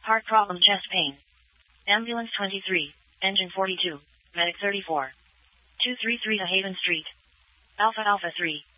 Heart problem, chest pain. Ambulance 23, engine 42, medic 34. 233 to Haven Street. Alpha Alpha 3.